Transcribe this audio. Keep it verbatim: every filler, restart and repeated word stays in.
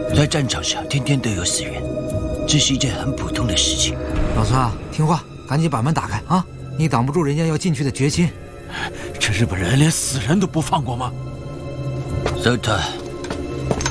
在战场上天天都有死人，这是一件很普通的事情。 老孙啊，听话，赶紧把门打开啊！你挡不住人家要进去的决心。 这日本人连死人都不放过吗？ 搜他。